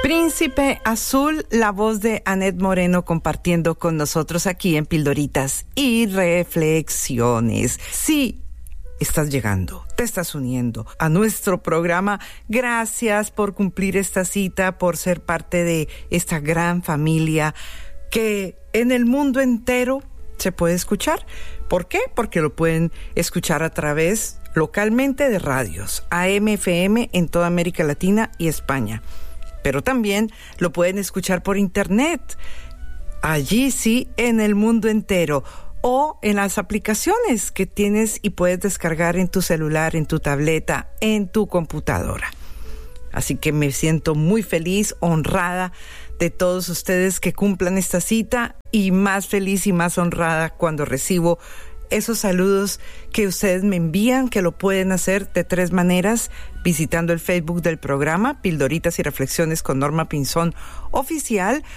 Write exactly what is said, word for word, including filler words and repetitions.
Príncipe Azul, la voz de Annette Moreno compartiendo con nosotros aquí en Pildoritas y Reflexiones. Sí, estás llegando, te estás uniendo a nuestro programa. Gracias por cumplir esta cita, por ser parte de esta gran familia que en el mundo entero se puede escuchar. ¿Por qué? Porque lo pueden escuchar a través localmente de radios A M F M en toda América Latina y España. Pero también lo pueden escuchar por internet, allí sí, en el mundo entero, o en las aplicaciones que tienes y puedes descargar en tu celular, en tu tableta, en tu computadora. Así que me siento muy feliz, honrada de todos ustedes que cumplan esta cita, y más feliz y más honrada cuando recibo esos saludos que ustedes me envían, que lo pueden hacer de tres maneras: visitando el Facebook del programa, Pildoritas y Reflexiones con Norma Pinzón Oficial,